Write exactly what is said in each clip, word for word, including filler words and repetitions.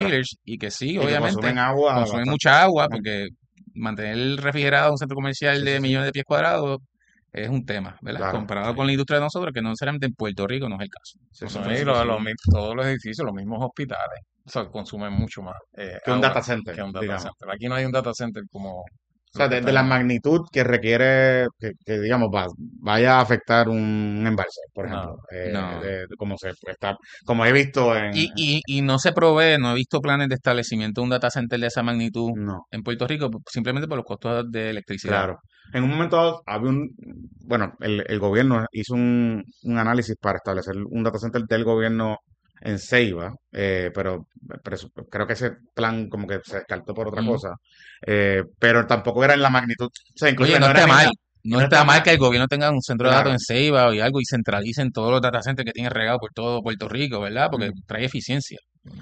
dealers y que sí, Y que obviamente, consumen agua consumen bastante. mucha agua porque mantener refrigerado un centro comercial Sí, de sí, sí. millones de pies cuadrados es un tema, ¿verdad? Claro. Comparado con la industria de nosotros, que no necesariamente en Puerto Rico no es el caso. Sí, No, y cien por ciento lo- sí. lo mi- todos los edificios, los mismos hospitales, o sea, consumen mucho más eh, Que un agua data center, que un data digamos. center. Aquí no hay un data center como O sea, los que de, de la tenemos. magnitud que requiere que, que, digamos, va- vaya a afectar un embalse, por No, ejemplo. Eh, no. de- de como se está, como he visto en... Y, y, y no se provee, no he visto planes de establecimiento de un data center de esa magnitud No, en Puerto Rico simplemente por los costos de electricidad. claro. En un momento dado había un... Bueno, el, el gobierno hizo un, un análisis para establecer un data center del gobierno en Ceiba, eh, pero, pero creo que ese plan como que se descartó por otra Mm. cosa. Eh, pero tampoco era en la magnitud. O sea, incluso Oye, no no era está ni mal. la- No, no está está mal mal. que el gobierno tenga un centro de datos Claro. en Ceiba y algo y centralicen todos los data centers que tienen regado por todo Puerto Rico, ¿verdad? Porque Mm. trae eficiencia.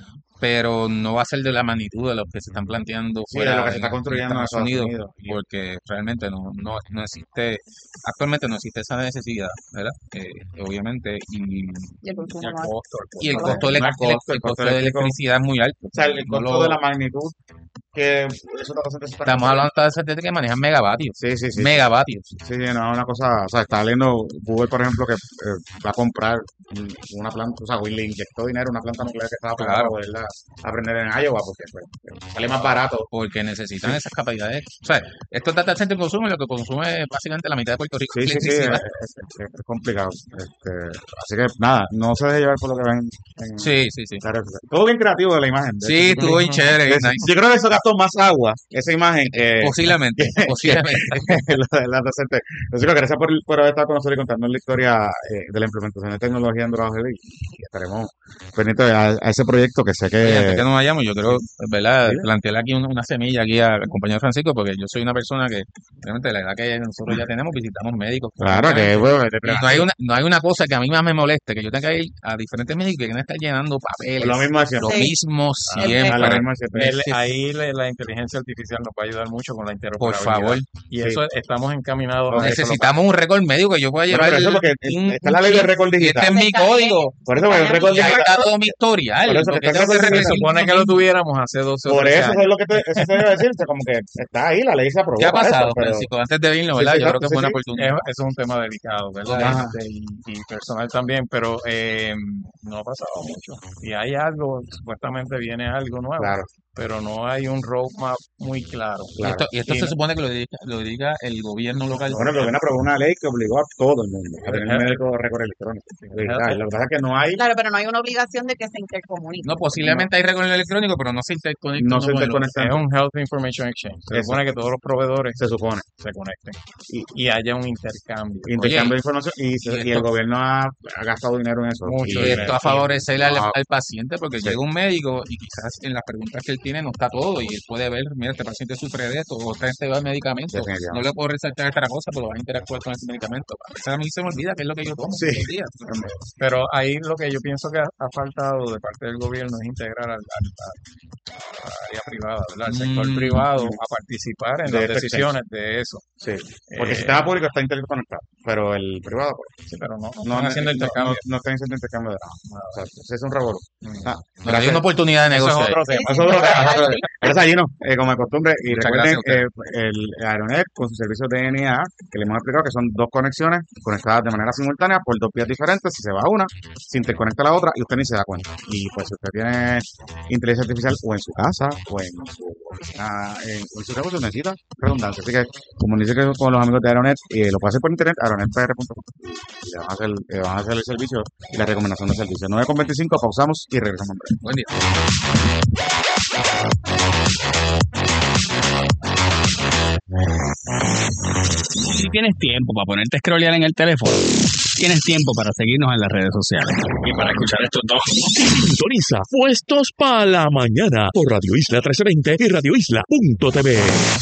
Pero no va a ser de la magnitud de los que se están planteando Sí, de lo fuera que se en, está en construyendo en Estados Estados Unidos, Unidos. Y- porque realmente no, no, no existe, actualmente no existe esa necesidad, ¿verdad? Eh, obviamente, y, Y el consumo Y el no es- costo, el y el costo. costo, No elec- el costo, el el costo costo de eléctrico. electricidad es muy alto. O sea, el, el No costo lo- de la magnitud que esos data centers están estamos hablando de data centers que manejan megavatios. Sí, sí, sí. Megavatios. Sí, sí, no, es una cosa, o sea, está leyendo Google, por ejemplo, que eh, va a comprar un- una planta, o sea, le inyectó dinero a una planta nuclear que estaba para Claro. poderla aprender en Iowa, porque pues, eh, sale más barato. Porque necesitan esas capacidades. O sea, estos data centers consumen lo que consume básicamente la mitad de Puerto Rico. Sí, sí, sí, es, electricidad. es- es- es complicado. Este, así que, nada, no se deje llevar por lo que ven en Sí, sí, sí. la red social. Todo bien creativo de la imagen. de Sí, este- estuvo bien chévere, bien de- nice. Yo creo que eso gastó más agua, esa imagen, que... Posiblemente, posiblemente. lo de la docente. Así que gracias por, por haber estado con nosotros y contarnos la historia eh, de la implementación de tecnología en Dorado G D y estaremos pendientes a, a ese proyecto que sé Oye, antes que que... nos vayamos, yo quiero, ¿verdad?, Dile. plantearle aquí una, una semilla aquí al compañero Francisco, porque yo soy una persona que, realmente, la edad que nosotros ya tenemos, visitamos médicos. Claro que, bueno, de Y no hay una, no hay una cosa que a mí más me moleste, que yo tenga que ir a diferentes médicos y que no estar llenando papeles. lo mismo de siempre. Lo Sí. mismo Ah, siempre. lo mismo de siempre. El- ahí le- la inteligencia artificial nos va a ayudar mucho con la Por interoperabilidad. favor. Y Sí. eso estamos encaminados Ok. a eso. Necesitamos un récord médico que yo pueda Bueno, llevar. pero eso porque un- está la ley de un chip, récord y este digital. es mi código. Por eso, porque un récord Y ahí digital. está todo mi historial. Por eso Lo que que está tengo el que récord Se repetir. supone que lo tuviéramos hace doce o Por trece eso, años. es lo que te, eso se debe decir, o sea, como que está ahí, la ley se aprobó ¿Qué ha para eso, pasado, pero... Francisco? Antes de irnos, Sí, ¿verdad? sí, Yo claro, creo que sí, fue una sí. oportunidad. Es, es un tema delicado, ¿verdad? Ajá. Este, y, y personal también, pero eh, no ha pasado mucho. Y hay algo, supuestamente viene algo nuevo, Claro, pero no hay un roadmap muy claro. Y claro. esto, y esto Y se no- supone que lo diga, lo diga el gobierno local. Bueno, que viene a aprobó una ley que obligó a todo el mundo a tener El- un médico récord electrónico. digital. Lo que pasa es que no hay, Claro, pero no hay una obligación de que se intercomunique. No, posiblemente hay récord electrónico, pero no se interconecta no uno se con el otro. interconectan, Es un Health Information Exchange. Se Eso. supone que todos los proveedores se supone. se conecten Y, y haya un intercambio. intercambio de información y, se- y y el esto- gobierno ha, ha gastado dinero en eso. Mucho Y- Y dinero. esto a favorecer al, Ah. al paciente, porque Sí. llega un médico y quizás en las preguntas que él tiene no está todo, y él puede ver, mira, este paciente sufre de esto, o este va al medicamento, no Definitivamente. le puedo resaltar esta cosa, pero va a interactuar con ese medicamento. A veces a mí se me olvida qué es lo que yo tomo Sí. todos los días. Pero ahí lo que yo pienso que ha, ha faltado de parte del gobierno es integrar al, al- al- a la área privada, ¿verdad? Al sector Mm. privado a participar en De las este decisiones de eso. Sí, porque el Eh, sistema público está interconectado, pero el privado pues, Sí, pero no, no no, están haciendo no, intercambio. no, no está haciendo intercambio de nada. O sea, ese es un revolú. Mm. Ah, Pero hay una oportunidad de Eso negocio. es ahí. otro tema. Eso es otro tema, eso es otro tema. Gracias, Gino, eh, como de costumbre. Y Muchas recuerden gracias eh, el Aeronet con su servicio de N A, que le hemos explicado que son dos conexiones conectadas de manera simultánea por dos vías diferentes. Si se va una, se interconecta la otra y usted ni se da cuenta. Y pues si usted tiene inteligencia artificial o en su casa o en su oficina, en, o en su negocio, necesita redundancia. Así que comuníquese con los amigos de Aeronet y lo puede hacer por internet, aeronet p r punto com. Y le van a hacer, le van a hacer el servicio y la recomendación del servicio. nueve con veinticinco, pausamos y regresamos en breve. Buen día. Si tienes tiempo para ponerte a scrollear en el teléfono, tienes tiempo para seguirnos en las redes sociales. Y para escuchar estos dos. Sintoniza Puestos para la Mañana por Radio Isla trece veinte y radio isla punto t v.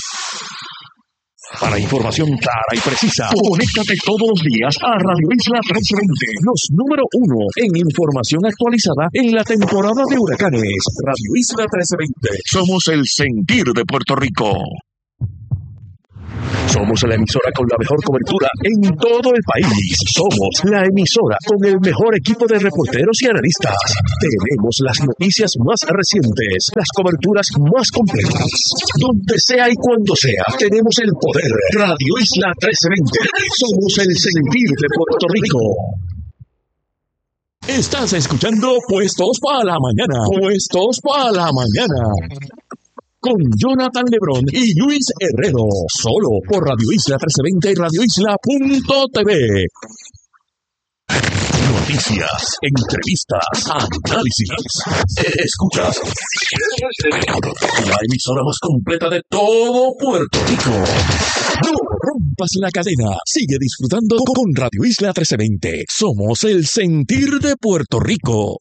Para información clara y precisa, conéctate todos los días a Radio Isla trece veinte, los número uno en información actualizada en la temporada de huracanes. Radio Isla trece veinte, somos el sentir de Puerto Rico. Somos la emisora con la mejor cobertura en todo el país. Somos la emisora con el mejor equipo de reporteros y analistas. Tenemos las noticias más recientes, las coberturas más completas. Donde sea y cuando sea, tenemos el poder. Radio Isla trece veinte. Somos el sentir de Puerto Rico. Estás escuchando Puestos para la Mañana. Puestos para la Mañana. Con Jonathan Lebrón y Luis Herrero. Solo por Radio Isla trece veinte y radio isla punto t v. Noticias, entrevistas, análisis. Escuchas. La emisora más completa de todo Puerto Rico. No rompas la cadena. Sigue disfrutando con Radio Isla trece veinte. Somos el sentir de Puerto Rico.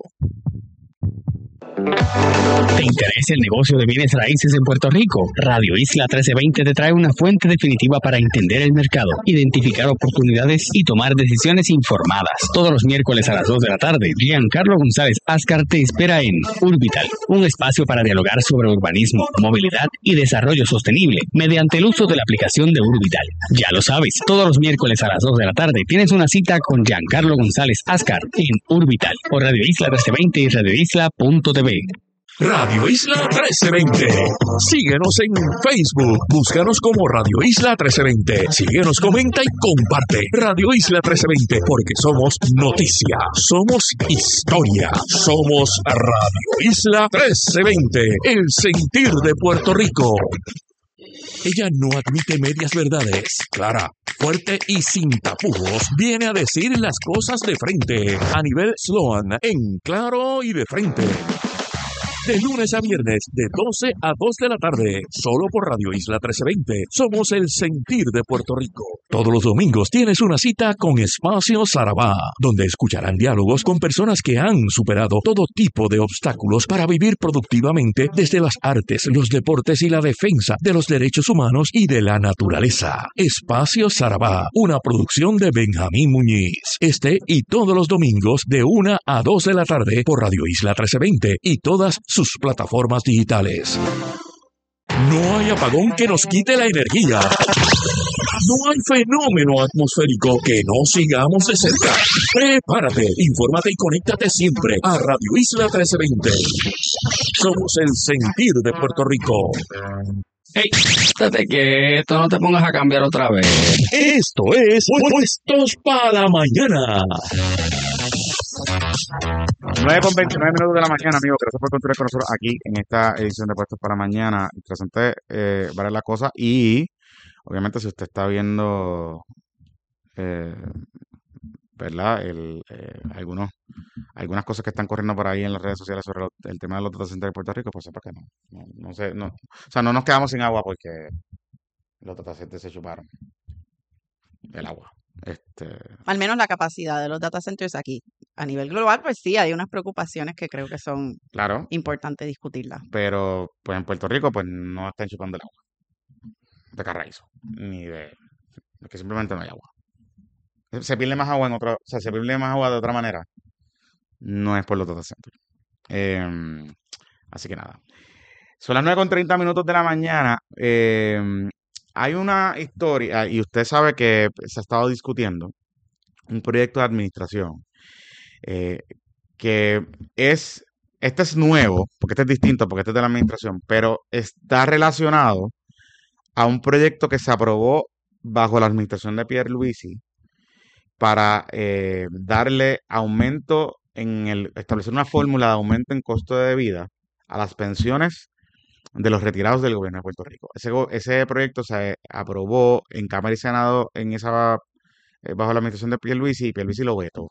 ¿Te interesa el negocio de bienes raíces en Puerto Rico? Radio Isla trece veinte te trae una fuente definitiva para entender el mercado, identificar oportunidades y tomar decisiones informadas. Todos los miércoles a las dos de la tarde, Giancarlo González Ascar te espera en Urbital, un espacio para dialogar sobre urbanismo, movilidad y desarrollo sostenible mediante el uso de la aplicación de Urbital. Ya lo sabes, todos los miércoles a las dos de la tarde tienes una cita con Giancarlo González Ascar en Urbital por Radio Isla trece veinte y radio isla punto t v. Radio Isla trece veinte. Síguenos en Facebook. Búscanos como Radio Isla trece veinte. Síguenos, comenta y comparte. Radio Isla trece veinte, porque somos noticia, somos historia, somos Radio Isla trece veinte, el sentir de Puerto Rico. Ella no admite medias verdades. Clara, fuerte y sin tapujos, viene a decir las cosas de frente. A nivel Sloan, en claro y de frente. De lunes a viernes, de doce a dos de la tarde, solo por Radio Isla trece veinte. Somos el sentir de Puerto Rico. Todos los domingos tienes una cita con Espacio Sarabá, donde escucharán diálogos con personas que han superado todo tipo de obstáculos para vivir productivamente desde las artes, los deportes y la defensa de los derechos humanos y de la naturaleza. Espacio Sarabá, una producción de Benjamín Muñiz. Este y todos los domingos de una a dos de la tarde por Radio Isla trece veinte y todas sus plataformas digitales. No hay apagón que nos quite la energía. No hay fenómeno atmosférico que no sigamos de cerca. Prepárate, infórmate y conéctate siempre a Radio Isla trece veinte. Somos el sentir de Puerto Rico. Hey, estate quieto, no te pongas a cambiar otra vez. Esto es Puestos para la Mañana. nueve con veintinueve minutos de la mañana, amigos. Gracias por continuar con nosotros aquí en esta edición de Puestos para Mañana. Interesante eh, varias las cosas. Y obviamente, si usted está viendo, eh, ¿verdad? El, eh, algunos, algunas cosas que están corriendo por ahí en las redes sociales sobre lo- el tema de los data centers de Puerto Rico, pues sepa que no. No, no sé, no. O sea, no nos quedamos sin agua porque los data centers se chuparon el agua. Este, Al menos la capacidad de los data centers aquí. A nivel global, pues sí, hay unas preocupaciones que creo que son claro, importantes discutirlas. pero pues en Puerto Rico, pues no están chupando el agua de carraízo, ni de. Es que simplemente no hay agua. Se pierde más agua en otra, o sea, se pierde más agua de otra manera. No es por los data centers. Em, así que nada. Son las nueve con treinta minutos de la mañana. Em, hay una historia, y usted sabe que se ha estado discutiendo un proyecto de administración eh, que es, este es nuevo, porque este es distinto, porque este es de la administración, pero está relacionado a un proyecto que se aprobó bajo la administración de Pierluisi para eh, darle aumento en el, establecer una fórmula de aumento en costo de vida a las pensiones de los retirados del gobierno de Puerto Rico. Ese, go- ese proyecto se aprobó en Cámara y Senado en esa, eh, bajo la administración de Pierluisi y Pierluisi lo vetó.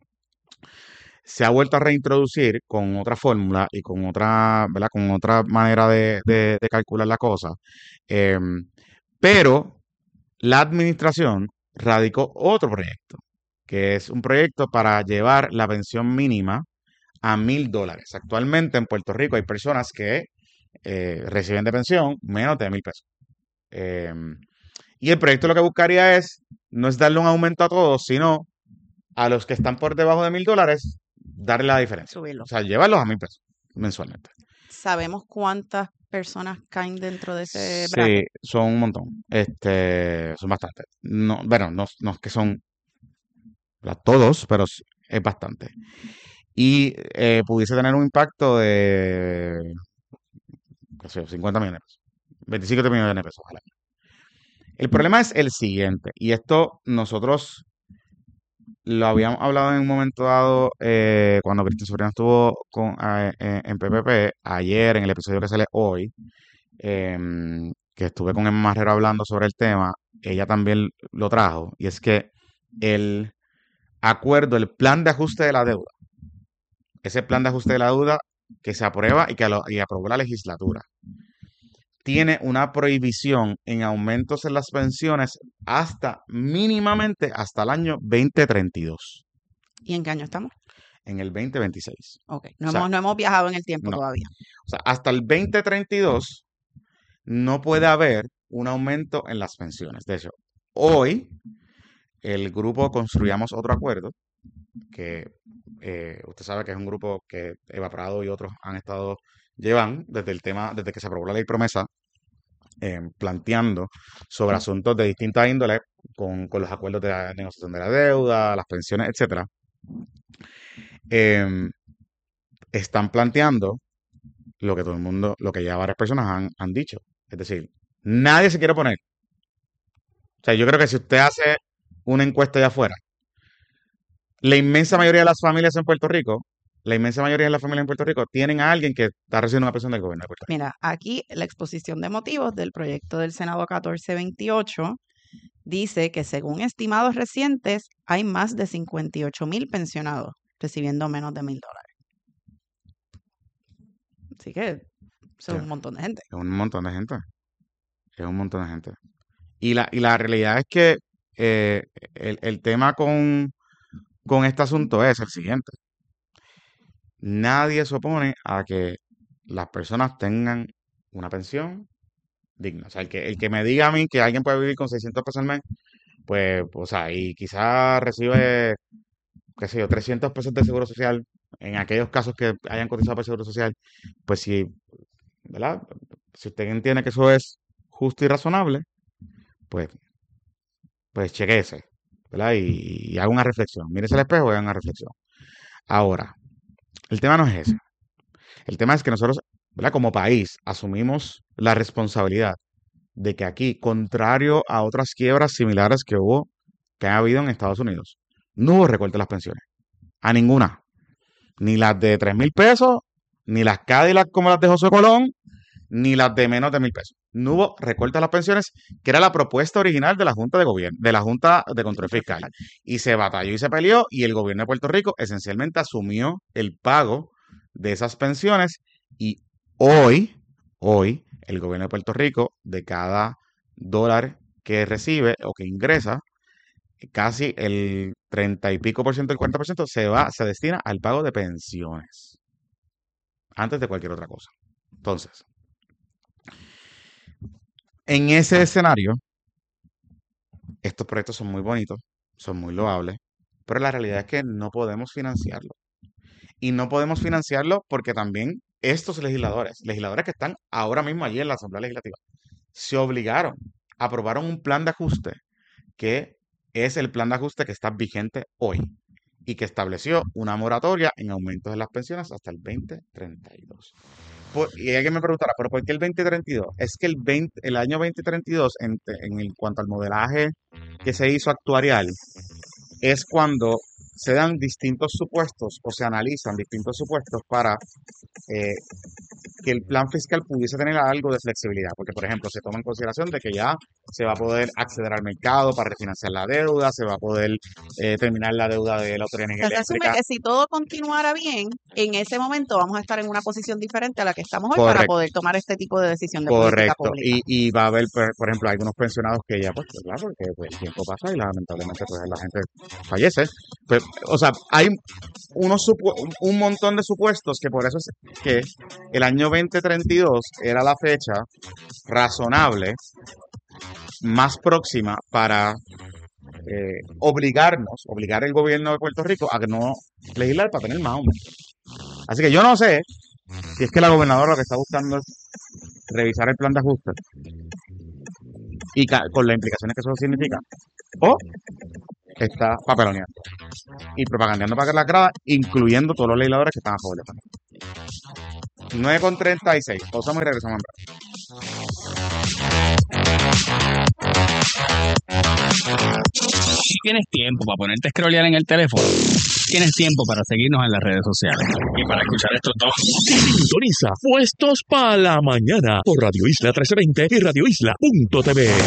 Se ha vuelto a reintroducir con otra fórmula y con otra, ¿verdad? Con otra manera de, de- de calcular la cosa. Em, pero la administración radicó otro proyecto, que es un proyecto para llevar la pensión mínima a mil dólares. Actualmente en Puerto Rico hay personas que eh, reciben de pensión menos de mil pesos. Em, y el proyecto lo que buscaría es, no es darle un aumento a todos, sino a los que están por debajo de mil dólares, darle la diferencia. Subirlo. O sea, llevarlos a mil pesos mensualmente. ¿Sabemos cuántas personas caen dentro de ese Sí, bracket? son un montón. Este, son bastantes. No, bueno, no, no es que son ¿verdad? Todos, pero es es bastante. Y eh, pudiese tener un impacto de, qué sé yo, cincuenta millones de pesos. veinticinco millones de pesos al año. El problema es el siguiente, y esto nosotros lo habíamos hablado en un momento dado eh, cuando Cristian Sobrino estuvo con, eh, eh, en P P P, ayer en el episodio que sale hoy, em, que estuve con Emma Marrero hablando sobre el tema, ella también lo trajo, y es que el acuerdo, el plan de ajuste de la deuda, ese plan de ajuste de la deuda que se aprueba y que lo- y aprobó la legislatura, tiene una prohibición en aumentos en las pensiones hasta mínimamente hasta el año dos mil treinta y dos, ¿Y en qué año estamos? en el dos mil veintiséis. Ok, O no sea, hemos, no hemos viajado en el tiempo no. todavía. O sea, hasta el dos mil treinta y dos no puede haber un aumento en las pensiones. De hecho, hoy el grupo Construyamos Otro Acuerdo, que eh, usted sabe que es un grupo que Eva Prado y otros han estado llevan desde el tema, desde que se aprobó la ley promesa, eh, planteando sobre asuntos de distintas índoles, con, con los acuerdos de la negociación de la deuda, las pensiones, etcétera. Em, están planteando lo que todo el mundo, lo que ya varias personas han, han dicho. Es decir, nadie se quiere oponer. O sea, yo creo que si usted hace una encuesta allá afuera, la inmensa mayoría de las familias en Puerto Rico, la inmensa mayoría de las familias en Puerto Rico tienen a alguien que está recibiendo una pensión del gobierno de Puerto Rico. Mira, aquí la exposición de motivos del proyecto del Senado catorce veintiocho dice que según estimados recientes hay más de cincuenta y ocho mil pensionados recibiendo menos de mil dólares. Así que eso Sí, es un montón de gente. es un montón de gente. Es un montón de gente. Y la, y la realidad es que eh, el, el tema con, con este asunto es el siguiente. Nadie se opone a que las personas tengan una pensión digna. O sea, el que, el que me diga a mí que alguien puede vivir con seiscientos pesos al mes, pues, o sea, y quizás recibe, qué sé yo, trescientos pesos de seguro social, en aquellos casos que hayan cotizado por el seguro social, pues si, ¿verdad? Si usted entiende que eso es justo y razonable, pues, pues chequéese, ¿verdad? Y, y haga una reflexión. Mírese al espejo y haga una reflexión. Ahora, el tema no es ese. El tema es que nosotros, ¿verdad? Como país, asumimos la responsabilidad de que aquí, contrario a otras quiebras similares que hubo, que ha habido en Estados Unidos, no hubo recorte de las pensiones. A ninguna. Ni las de tres mil pesos, ni las Cadillac como las de José Colón, ni las de menos de mil pesos. No hubo recorte de las pensiones, que era la propuesta original de la Junta de Gobierno, de la Junta de Control Fiscal. Y se batalló y se peleó, y el gobierno de Puerto Rico esencialmente asumió el pago de esas pensiones. Y hoy, hoy, el gobierno de Puerto Rico, de cada dólar que recibe o que ingresa, casi el treinta y pico por ciento, el cuarenta por ciento, se va, se destina al pago de pensiones. Antes de cualquier otra cosa. Entonces, en ese escenario, estos proyectos son muy bonitos, son muy loables, pero la realidad es que no podemos financiarlo. Y no podemos financiarlo porque también estos legisladores, legisladores que están ahora mismo allí en la Asamblea Legislativa, se obligaron, aprobaron un plan de ajuste que es el plan de ajuste que está vigente hoy y que estableció una moratoria en aumentos de las pensiones hasta el veinte treinta y dos. Por- y alguien me preguntará, ¿pero por qué el veinte treinta y dos? Es que el, veinte el año veinte treinta y dos, en, en el- cuanto al modelaje que se hizo actuarial, es cuando se dan distintos supuestos o se analizan distintos supuestos para eh, que el plan fiscal pudiese tener algo de flexibilidad, porque por ejemplo se toma en consideración de que ya se va a poder acceder al mercado para refinanciar la deuda, se va a poder eh, terminar la deuda de la Autoridad Se resume Eléctrica. que si todo continuara bien, en ese momento vamos a estar en una posición diferente a la que estamos hoy para Correcto, poder tomar este tipo de decisión de política correcto. pública. Y, y va a haber, por, por ejemplo, algunos pensionados que ya, pues, claro, porque pues, el tiempo pasa y lamentablemente pues la gente fallece. Pues, o sea, hay unos supu- un montón de supuestos que por eso es que el año veinte treinta y dos era la fecha razonable más próxima para eh, obligarnos, obligar al gobierno de Puerto Rico a que no legislar para tener más aumento. Así que yo no sé si es que la gobernadora lo que está buscando es revisar el plan de ajuste y ca- con las implicaciones que eso significa, o está papeloneando y propagandeando para que las gradas, incluyendo todos los legisladores que están a favor de esto. nueve con treinta y seis. Pausamos y regresamos en breve. Si tienes tiempo para ponerte a scrollear en el teléfono, tienes tiempo para seguirnos en las redes sociales y para escuchar estos dos. Sintoniza Puestos para la Mañana por Radio Isla trece veinte y radio isla punto t v.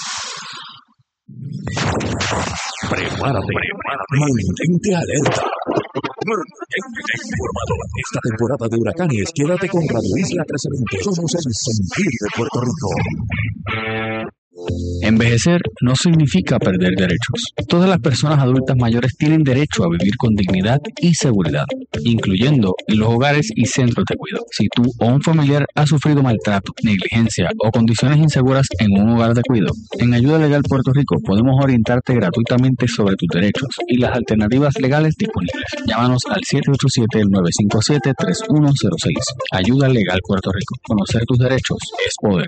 Prepárate, prepárate, mantente alerta. Mantente informado. Esta temporada de huracanes, quédate con Radio Isla trece veinte. Somos el sentir de Puerto Rico. Envejecer no significa perder derechos. Todas las personas adultas mayores tienen derecho a vivir con dignidad y seguridad, incluyendo en los hogares y centros de cuidado. Si tú o un familiar ha sufrido maltrato, negligencia o condiciones inseguras en un hogar de cuidado, en Ayuda Legal Puerto Rico podemos orientarte gratuitamente sobre tus derechos y las alternativas legales disponibles. Llámanos al siete ocho siete, nueve cinco siete, tres uno cero seis. Ayuda Legal Puerto Rico. Conocer tus derechos es poder.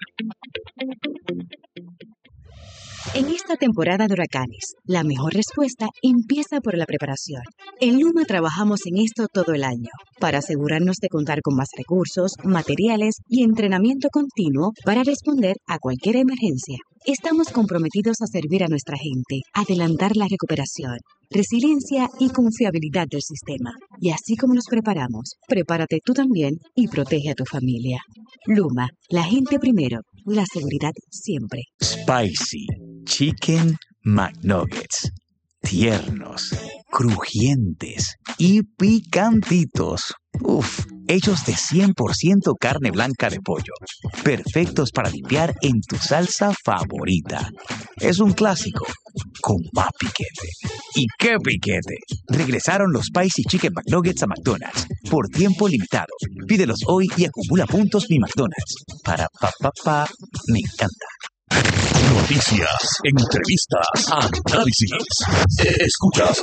En esta temporada de huracanes, la mejor respuesta empieza por la preparación. En Luma trabajamos en esto todo el año, para asegurarnos de contar con más recursos, materiales y entrenamiento continuo para responder a cualquier emergencia. Estamos comprometidos a servir a nuestra gente, adelantar la recuperación, resiliencia y confiabilidad del sistema. Y así como nos preparamos, prepárate tú también y protege a tu familia. Luma, la gente primero, la seguridad siempre. Spicy Chicken McNuggets. Tiernos, crujientes y picantitos. Uf, hechos de cien por ciento carne blanca de pollo. Perfectos para limpiar en tu salsa favorita. Es un clásico con más piquete. ¿Y qué piquete? Regresaron los Spicy Chicken McNuggets a McDonald's por tiempo limitado. Pídelos hoy y acumula puntos mi McDonald's. Para pa pa pa, me encanta. Noticias, entrevistas, análisis. Escuchas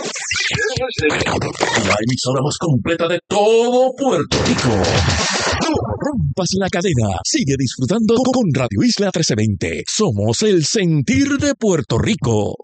la emisora más completa de todo Puerto Rico. No rompas la cadena. Sigue disfrutando con Radio Isla trece veinte. Somos el sentir de Puerto Rico.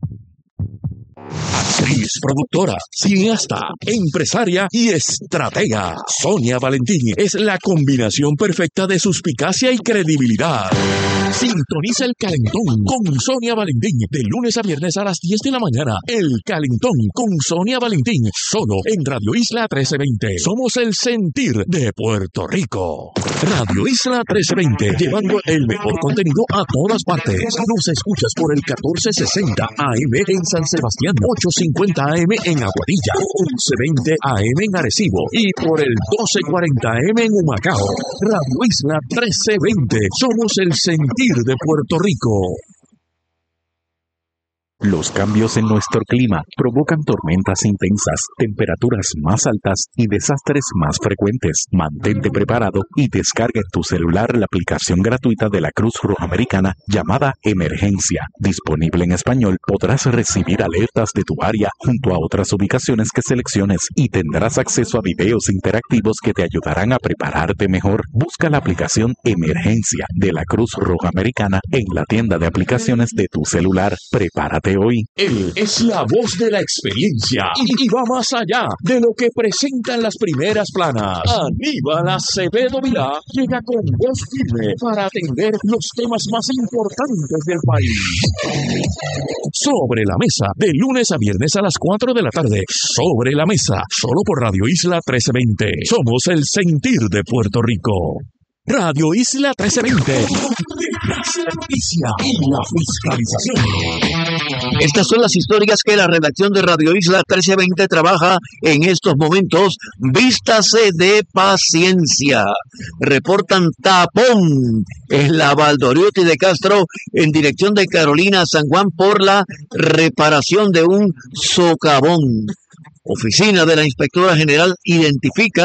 Actriz, productora, cineasta, empresaria y estratega. Sonia Valentín es la combinación perfecta de suspicacia y credibilidad. Sintoniza El Calentón con Sonia Valentín de lunes a viernes a las diez de la mañana. El Calentón con Sonia Valentín, solo en Radio Isla trece veinte. Somos el sentir de Puerto Rico. Radio Isla trece veinte, llevando el mejor contenido a todas partes. Nos escuchas por el catorce sesenta A M en San Sebastián, ochocientos cincuenta A M en Aguadilla, once veinte A M en Arecibo y por el doce cuarenta A M en Humacao. Radio Isla trece veinte, somos el sentir de Puerto Rico. Los cambios en nuestro clima provocan tormentas intensas, temperaturas más altas y desastres más frecuentes. Mantente preparado y descarga en tu celular la aplicación gratuita de la Cruz Roja Americana llamada Emergencia. Disponible en español, podrás recibir alertas de tu área junto a otras ubicaciones que selecciones y tendrás acceso a videos interactivos que te ayudarán a prepararte mejor. Busca la aplicación Emergencia de la Cruz Roja Americana en la tienda de aplicaciones de tu celular. Prepárate hoy. Él es la voz de la experiencia y, y va más allá de lo que presentan las primeras planas. Aníbal Acevedo Vilá llega con voz firme para atender los temas más importantes del país. Sobre la mesa, de lunes a viernes a las cuatro de la tarde. Sobre la mesa, solo por Radio Isla trece veinte. Somos el sentir de Puerto Rico. Radio Isla trece veinte. La noticia y la fiscalización. Estas son las historias que la redacción de Radio Isla trece veinte trabaja en estos momentos. Vístase de paciencia. Reportan tapón en la Valdoriotti de Castro en dirección de Carolina a San Juan por la reparación de un socavón. Oficina de la Inspectora General identifica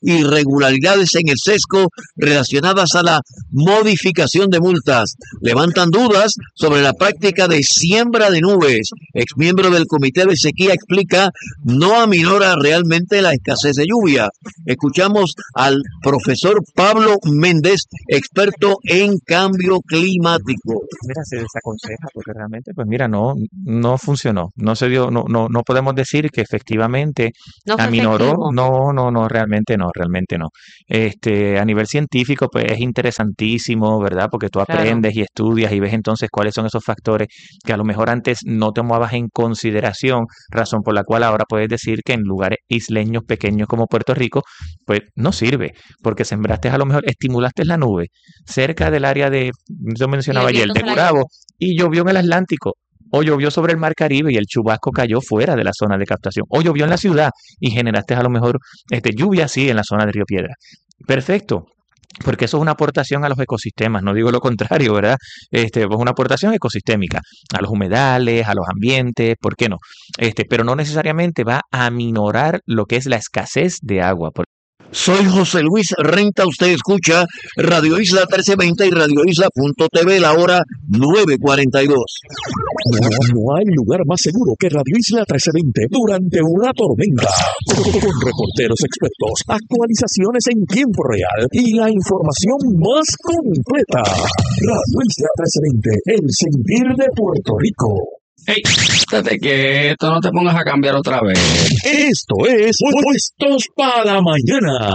irregularidades en el sesco relacionadas a la modificación de multas. Levantan dudas sobre la práctica de siembra de nubes. Exmiembro del Comité de Sequía explica no aminora realmente la escasez de lluvia. Escuchamos al profesor Pablo Méndez, experto en cambio climático. Mira, se desaconseja porque realmente, pues mira, no, no funcionó, no se dio, no, no, no podemos decir que efectivamente No fue aminoró, efectivo. no, no, no, realmente no, realmente no. Este, a nivel científico, pues es interesantísimo, ¿verdad? Porque tú Claro. aprendes y estudias y ves entonces cuáles son esos factores que a lo mejor antes no tomabas en consideración, razón por la cual ahora puedes decir que en lugares isleños pequeños como Puerto Rico, pues no sirve, porque sembraste a lo mejor, estimulaste la nube cerca del área de, yo mencionaba Y el ayer, viento de se la Gurabo, llevó. y llovió en el Atlántico, o llovió sobre el Mar Caribe y el chubasco cayó fuera de la zona de captación, o llovió en la ciudad y generaste a lo mejor este, lluvia así en la zona de Río Piedra. Perfecto. Porque eso es una aportación a los ecosistemas, no digo lo contrario, ¿verdad? Este, es una aportación ecosistémica, a los humedales, a los ambientes, ¿por qué no? Este, pero no necesariamente va a aminorar lo que es la escasez de agua. Por- Soy José Luis Renta, usted escucha Radio Isla trece veinte y radio isla punto t v, la hora nueve cuarenta y dos. No, no hay lugar más seguro que Radio Isla trece veinte durante una tormenta. Con reporteros expertos, actualizaciones en tiempo real y la información más completa. Radio Isla trece veinte, el sentir de Puerto Rico. Ey, estate quieto, no te pongas a cambiar otra vez. Esto es Puestos para la Mañana.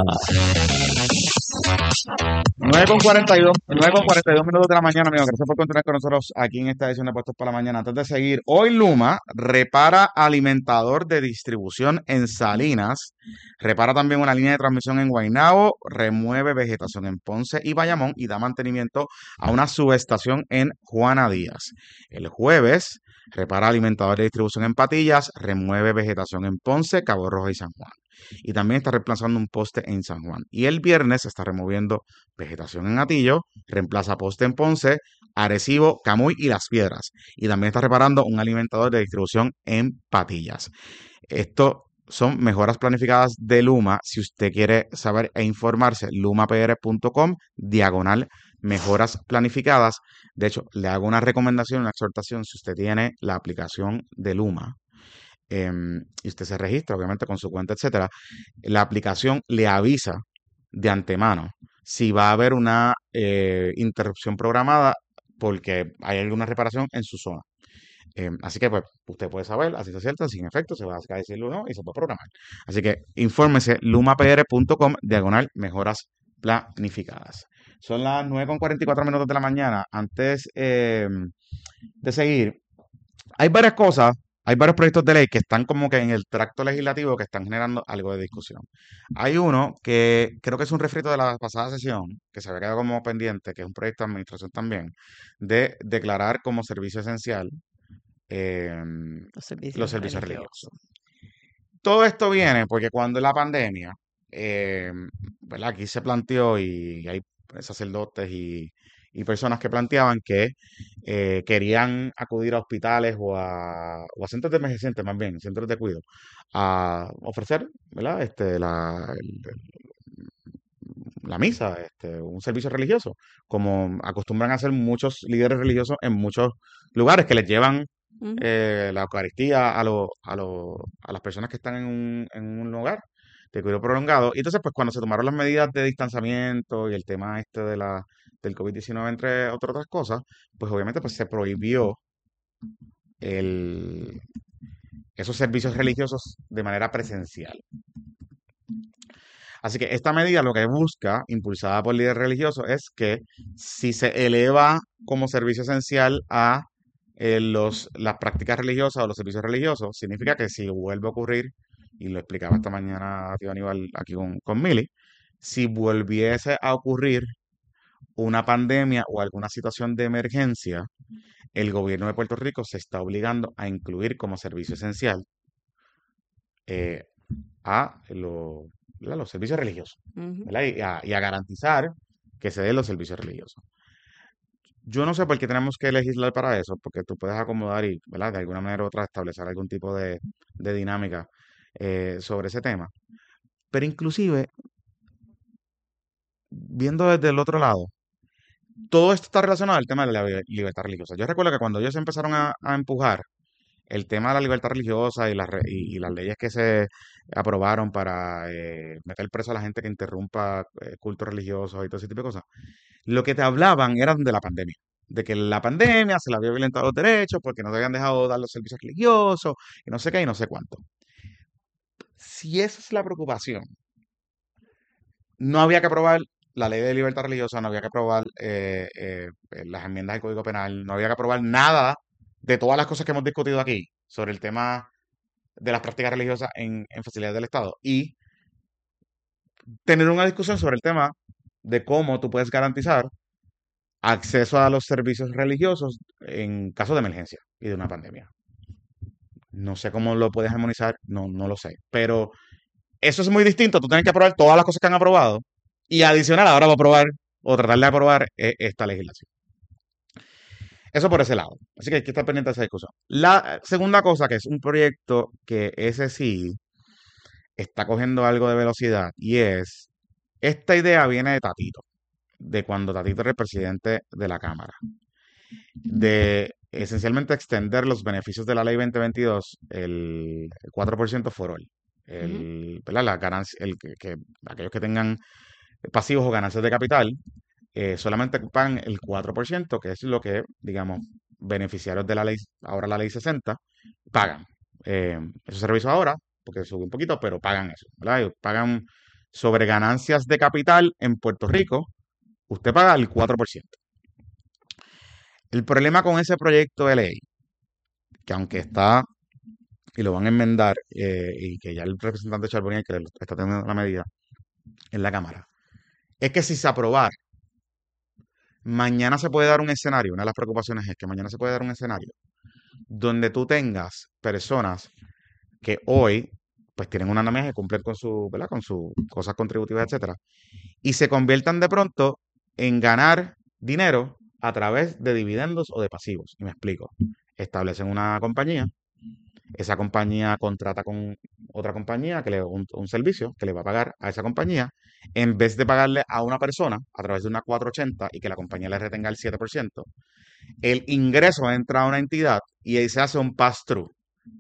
nueve con cuarenta y dos, nueve con cuarenta y dos minutos de la mañana, amigos. Gracias por continuar con nosotros aquí en esta edición de Puestos para la Mañana. Antes de seguir, hoy Luma repara alimentador de distribución en Salinas, repara también una línea de transmisión en Guaynabo, remueve vegetación en Ponce y Bayamón y da mantenimiento a una subestación en Juana Díaz. El jueves repara alimentador de distribución en Patillas, remueve vegetación en Ponce, Cabo Rojo y San Juan. Y también está reemplazando un poste en San Juan. Y el viernes está removiendo vegetación en Atillo, reemplaza poste en Ponce, Arecibo, Camuy y Las Piedras. Y también está reparando un alimentador de distribución en Patillas. Esto son mejoras planificadas de Luma. Si usted quiere saber e informarse, lumapr punto com, diagonal mejoras planificadas. De hecho, le hago una recomendación, una exhortación. Si usted tiene la aplicación de Luma, eh, y usted se registra, obviamente, con su cuenta, etcétera, la aplicación le avisa de antemano si va a haber una eh, interrupción programada porque hay alguna reparación en su zona. Eh, así que, pues, usted puede saber, así se cierta, sin efecto, se va a decirlo o no y se puede programar. Así que, infórmese, lumapr punto com, diagonal, mejoras planificadas. Son las nueve con cuarenta y cuatro minutos de la mañana. Antes eh, de seguir, hay varias cosas, hay varios proyectos de ley que están como que en el tracto legislativo que están generando algo de discusión. Hay uno que creo que es un refrito de la pasada sesión, que se había quedado como pendiente, que es un proyecto de administración también, de declarar como servicio esencial eh, Los servicios, los servicios religiosos. religiosos. Todo esto viene porque cuando la pandemia, eh, ¿verdad? Aquí se planteó y hay sacerdotes y, y personas que planteaban que eh, querían acudir a hospitales o a, o a centros de envejecientes, más bien, centros de cuidado, a ofrecer, ¿verdad? Este, la, el- la misa, este, un servicio religioso, como acostumbran a hacer muchos líderes religiosos en muchos lugares que les llevan Ujú. eh, la Eucaristía a, lo- a, lo- a las personas que están en un, en un lugar de cuidado prolongado. Y entonces, pues cuando se tomaron las medidas de distanciamiento y el tema este de la, del COVID diecinueve, entre otras otras cosas, pues obviamente pues se prohibió el, esos servicios religiosos de manera presencial. Así que esta medida lo que busca, impulsada por líderes religiosos, es que si se eleva como servicio esencial a eh, los, las prácticas religiosas o los servicios religiosos, significa que si vuelve a ocurrir, y lo explicaba esta mañana a tío Aníbal aquí con, con Mili, si volviese a ocurrir una pandemia o alguna situación de emergencia, el gobierno de Puerto Rico se está obligando a incluir como servicio esencial eh, a lo- ¿verdad? los servicios religiosos, Ujú. ¿verdad? Y a, y a garantizar que se den los servicios religiosos. Yo no sé por qué tenemos que legislar para eso, porque tú puedes acomodar y, ¿verdad? De alguna manera u otra establecer algún tipo de, de dinámica eh, sobre ese tema. Pero inclusive viendo desde el otro lado, todo esto está relacionado al tema de la li- libertad religiosa. Yo recuerdo que cuando ellos empezaron a, a empujar el tema de la libertad religiosa y las, re- y, y las leyes que se aprobaron para eh, meter preso a la gente que interrumpa eh, cultos religiosos y todo ese tipo de cosas, lo que te hablaban eran de la pandemia, de que la pandemia se le había violentado los derechos porque no te habían dejado dar los servicios religiosos y no sé qué y no sé cuánto. Si esa es la preocupación, no había que aprobar la ley de libertad religiosa, no había que aprobar eh, eh, eh, las enmiendas del Código Penal, no había que aprobar nada de todas las cosas que hemos discutido aquí sobre el tema de las prácticas religiosas en, en facilidades del Estado y tener una discusión sobre el tema de cómo tú puedes garantizar acceso a los servicios religiosos en caso de emergencia y de una pandemia. No sé cómo lo puedes armonizar, no, no lo sé, pero eso es muy distinto. Tú tienes que aprobar todas las cosas que han aprobado y adicional ahora va a aprobar o tratar de aprobar eh, esta legislación. Eso por ese lado. Así que hay que estar pendiente de esa discusión. La segunda cosa, que es un proyecto que ese sí está cogiendo algo de velocidad, y es, esta idea viene de Tatito, de cuando Tatito era el presidente de la Cámara, de esencialmente extender los beneficios de la ley veinte veintidós, el cuatro por ciento for all. El, ¿verdad? La ganancia, el que, que aquellos que tengan pasivos o ganancias de capital eh, solamente pagan el cuatro por ciento, que es lo que, digamos, beneficiarios de la ley, ahora la ley sesenta, pagan. Eh, esos servicios ahora, porque sube un poquito, pero pagan eso, ¿verdad? Y pagan sobre ganancias de capital en Puerto Rico, usted paga el cuatro por ciento. El problema con ese proyecto de ley, que aunque está, y lo van a enmendar, eh, y que ya el representante Charbonnier, que está teniendo la medida en la Cámara, es que si se aprobara, mañana se puede dar un escenario, una de las preocupaciones es que mañana se puede dar un escenario donde tú tengas personas que hoy pues tienen una nómina que cumplen con su, ¿verdad? Con sus cosas contributivas, etcétera, y se conviertan de pronto en ganar dinero a través de dividendos o de pasivos. Y me explico. Establecen una compañía, esa compañía contrata con otra compañía que le un, un servicio que le va a pagar a esa compañía, en vez de pagarle a una persona a través de una cuatrocientos ochenta y que la compañía le retenga el siete por ciento, el ingreso entra a una entidad y ahí se hace un pass-through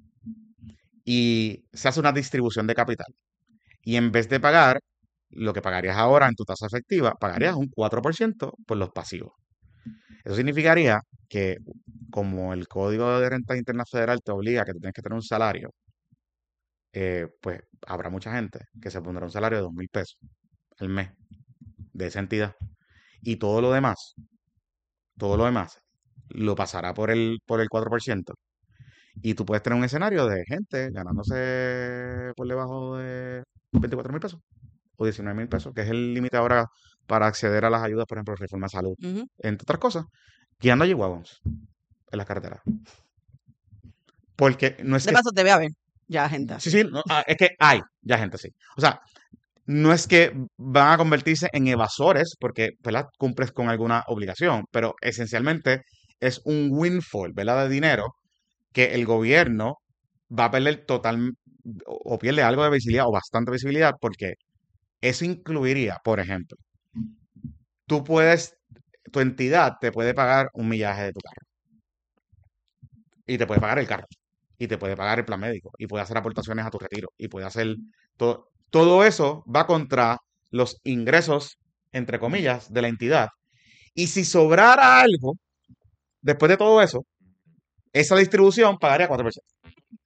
y se hace una distribución de capital. Y en vez de pagar lo que pagarías ahora en tu tasa efectiva, pagarías un cuatro por ciento por los pasivos. Eso significaría que, como el Código de Renta Interna Federal te obliga a que tú tienes que tener un salario, eh, pues habrá mucha gente que se pondrá un salario de dos mil pesos al mes de esa entidad. Y todo lo demás, todo lo demás, lo pasará por el, por el cuatro por ciento. Y tú puedes tener un escenario de gente ganándose por debajo de veinticuatro mil pesos o diecinueve mil pesos, que es el límite ahora para acceder a las ayudas, por ejemplo, reforma de salud, Ujú. entre otras cosas, guiando allí wagons en las carreteras. Porque no es De que... paso debe haber ya gente Sí, así. sí, no, ah, es que hay ya gente así. O sea, no es que van a convertirse en evasores porque, ¿verdad? Cumples con alguna obligación, pero esencialmente es un windfall, ¿verdad? De dinero que el gobierno va a perder total o o pierde algo de visibilidad o bastante visibilidad porque eso incluiría, por ejemplo, tú puedes, tu entidad te puede pagar un millaje de tu carro y te puede pagar el carro y te puede pagar el plan médico y puede hacer aportaciones a tu retiro y puede hacer todo, todo eso va contra los ingresos, entre comillas, de la entidad. Y si sobrara algo, después de todo eso, esa distribución pagaría cuatro por ciento.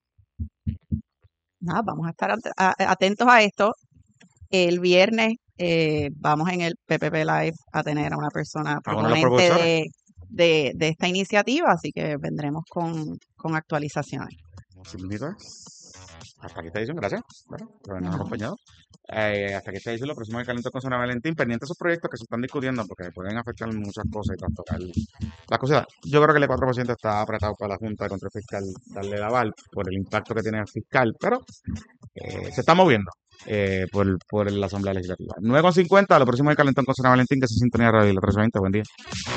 Nada, vamos a estar at- a- atentos a esto. El viernes eh, vamos en el P P P Live a tener a una persona A uno de los proponente propulsores. de, de, de esta iniciativa, así que vendremos con, con actualizaciones. Sin duda. Hasta aquí esta edición, gracias ¿verdad? por habernos Ajá. acompañado. Eh, hasta aquí esta edición, lo próximo es Calentón con San Valentín, pendiente de esos proyectos que se están discutiendo porque pueden afectar muchas cosas y trastocar las cosas. Yo creo que el cuatro por ciento está apretado para la Junta de Control Fiscal darle la aval por el impacto que tiene el fiscal, pero eh, se está moviendo eh, por, por la Asamblea Legislativa. nueve con cincuenta, lo próximo es Calentón con San Valentín, que se sintonía Radio Isla trescientos veinte. Buen día.